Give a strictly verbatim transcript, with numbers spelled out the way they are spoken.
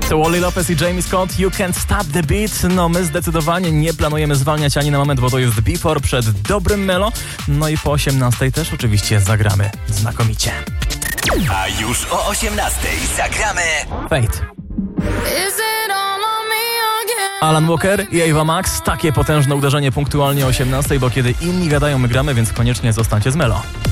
To Wally Lopez i Jamie Scott, You Can't Stop the Beat. No my zdecydowanie nie planujemy zwalniać ani na moment, bo to jest Before przed dobrym melo. No i po osiemnastej też oczywiście zagramy znakomicie. A już o osiemnastej zagramy Fate. Alan Walker i Ava Max. Takie potężne uderzenie punktualnie o osiemnastej, bo kiedy inni gadają, my gramy, więc koniecznie zostańcie z melo.